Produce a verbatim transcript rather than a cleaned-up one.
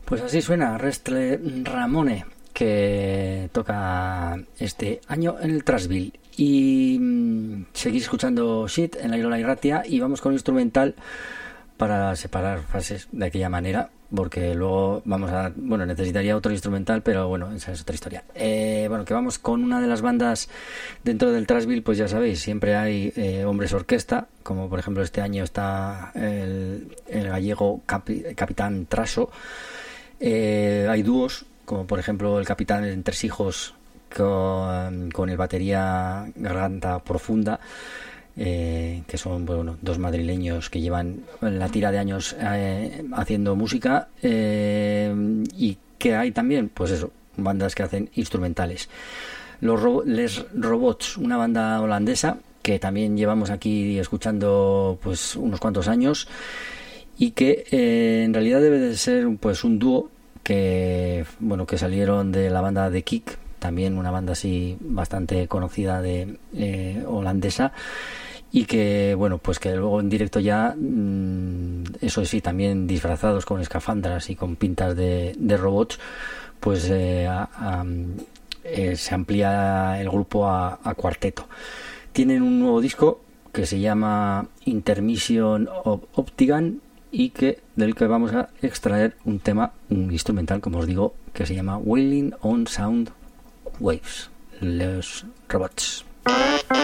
Pues así suena Restle Ramone, que toca este año en el Trashville. Y mmm, seguís escuchando Shit en la Irola y Ratia, y vamos con un instrumental para separar frases de aquella manera, porque luego vamos a, bueno, necesitaría otro instrumental, pero bueno, esa es otra historia. Eh, bueno, que vamos con una de las bandas dentro del Trashville, pues ya sabéis, siempre hay eh, hombres orquesta, como por ejemplo este año está el, el gallego Capi, Capitán Traso. Eh, hay dúos, como por ejemplo el Capitán Entresijos con, con el batería Garganta Profunda, eh, que son, bueno, dos madrileños que llevan la tira de años eh, haciendo música, eh, y que hay también, pues eso, bandas que hacen instrumentales. Los Ro- Les Robots, una banda holandesa que también llevamos aquí escuchando pues unos cuantos años, y que eh, en realidad debe de ser pues un dúo que, bueno, que salieron de la banda de Kick, también una banda así bastante conocida de eh, holandesa, y que, bueno, pues que luego en directo ya, mmm, eso sí, también disfrazados con escafandras y con pintas de, de robots, pues eh, a, a, eh, se amplía el grupo a, a cuarteto. Tienen un nuevo disco que se llama Intermission of Optigan, y que del que vamos a extraer un tema, un instrumental, como os digo, que se llama Wailing on Sound Waves, Los Robots.